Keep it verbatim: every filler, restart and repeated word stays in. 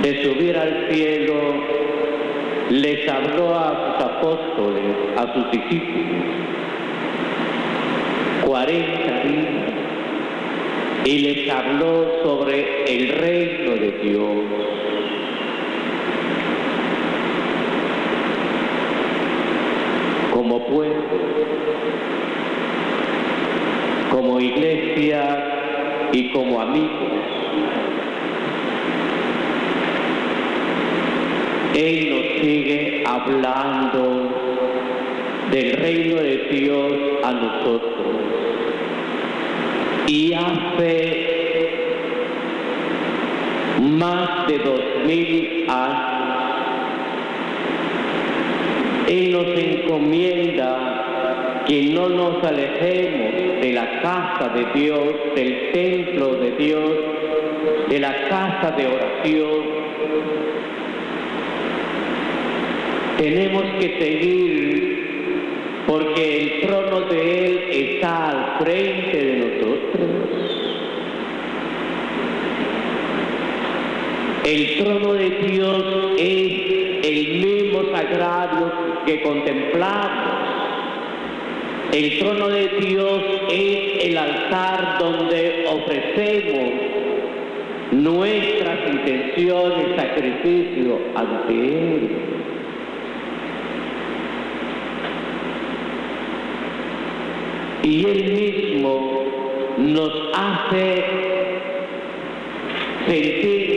de subir al cielo, les habló a sus apóstoles, a sus discípulos, cuarenta días, y les habló sobre el reino de Dios. Como pueblo, como iglesia y como amigos, Él nos sigue hablando del reino de Dios a nosotros. Y hace más de dos mil años, Él nos encomienda que no nos alejemos de la casa de Dios, del templo de Dios, de la casa de oración. Tenemos que seguir porque el trono de Él está al frente de nosotros. El trono de Dios es el mismo sagrario que contemplamos. El trono de Dios es el altar donde ofrecemos nuestras intenciones, sacrificio ante Él. Y Él mismo nos hace sentir